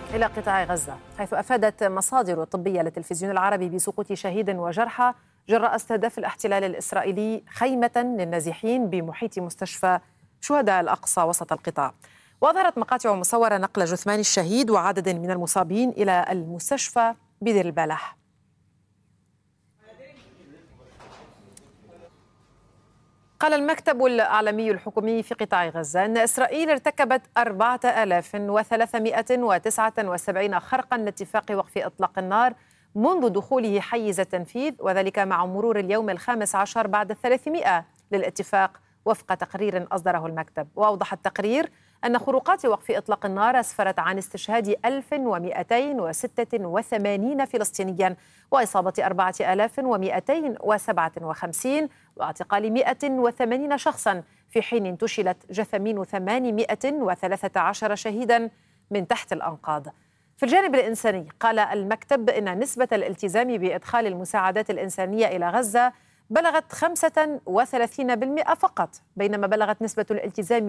إلى قطاع غزة، حيث أفادت مصادر طبية للتلفزيون العربي بسقوط شهيد وجرحى جراء استهداف الاحتلال الإسرائيلي خيمة للنازحين بمحيط مستشفى شهداء الأقصى وسط القطاع. وأظهرت مقاطع مصورة نقل جثمان الشهيد وعدد من المصابين إلى المستشفى بدير البلح. قال المكتب الإعلامي الحكومي في قطاع غزة أن إسرائيل ارتكبت 4379 خرقاً لاتفاق وقف إطلاق النار منذ دخوله حيز التنفيذ، وذلك مع مرور اليوم ال15 بعد 300 للاتفاق وفق تقرير أصدره المكتب. وأوضح التقرير أن خروقات وقف إطلاق النار أسفرت عن استشهاد 1286 فلسطينياً وإصابة 4257 واعتقال 180 شخصاً، في حين انتشلت جثامين 813 شهيداً من تحت الأنقاض. في الجانب الإنساني قال المكتب إن نسبة الالتزام بإدخال المساعدات الإنسانية إلى غزة بلغت 35% فقط، بينما بلغت نسبة الالتزام